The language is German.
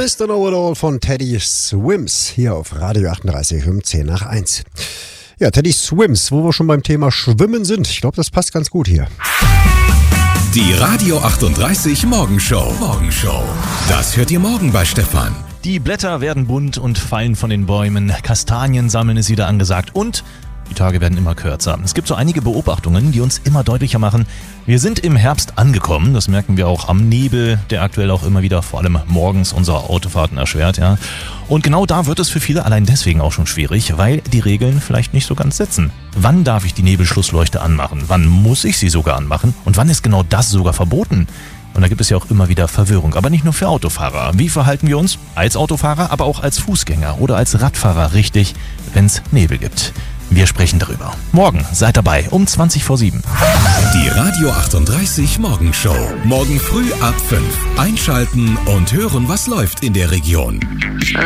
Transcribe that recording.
Mr. Know-It-All von Teddy Swims hier auf Radio 38 um 10 nach 1. Ja, Teddy Swims, wo wir schon beim Thema Schwimmen sind. Ich glaube, das passt ganz gut hier. Die Radio 38 Morgenshow. Das hört ihr morgen bei Stefan. Die Blätter werden bunt und fallen von den Bäumen. Kastanien sammeln ist wieder angesagt und die Tage werden immer kürzer. Es gibt so einige Beobachtungen, die uns immer deutlicher machen, wir sind im Herbst angekommen. Das merken wir auch am Nebel, der aktuell auch immer wieder vor allem morgens unsere Autofahrten erschwert. Ja. Und genau da wird es für viele allein deswegen auch schon schwierig, weil die Regeln vielleicht nicht so ganz sitzen. Wann darf ich die Nebelschlussleuchte anmachen? Wann muss ich sie sogar anmachen? Und wann ist genau das sogar verboten? Und da gibt es ja auch immer wieder Verwirrung, aber nicht nur für Autofahrer. Wie verhalten wir uns als Autofahrer, aber auch als Fußgänger oder als Radfahrer richtig, wenn es Nebel gibt? Wir sprechen darüber. Morgen seid dabei um 7:20. Die Radio 38 Morgenshow. Morgen früh ab 5. Einschalten und hören, was läuft in der Region.